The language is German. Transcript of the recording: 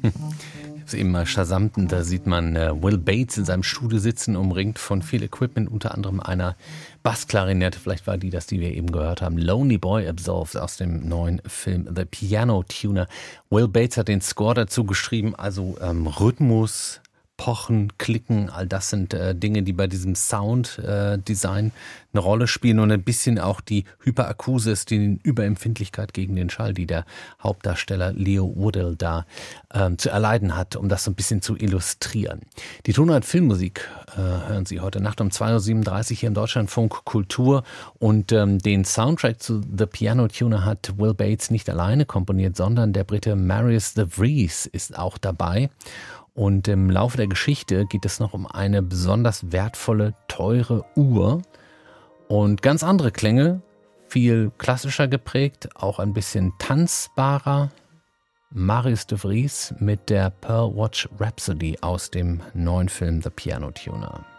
Ich habe eben mal shazamt und da sieht man Will Bates in seinem Studio sitzen, umringt von viel Equipment, unter anderem einer Bassklarinette. Vielleicht war das, die wir eben gehört haben. Lonely Boy Absolved aus dem neuen Film The Piano Tuner. Will Bates hat den Score dazu geschrieben, also Rhythmus, Pochen, Klicken, all das sind Dinge, die bei diesem Sounddesign eine Rolle spielen und ein bisschen auch die Hyperakusis, die Überempfindlichkeit gegen den Schall, die der Hauptdarsteller Leo Woodell da zu erleiden hat, um das so ein bisschen zu illustrieren. Die Tonart Filmmusik hören Sie heute Nacht um 2.37 Uhr hier im Deutschlandfunk Kultur und den Soundtrack zu The Piano Tuner hat Will Bates nicht alleine komponiert, sondern der Brite Marius de Vries ist auch dabei. Und im Laufe der Geschichte geht es noch um eine besonders wertvolle, teure Uhr und ganz andere Klänge, viel klassischer geprägt, auch ein bisschen tanzbarer. Marius de Vries mit der Pearl Watch Rhapsody aus dem neuen Film The Piano Tuner.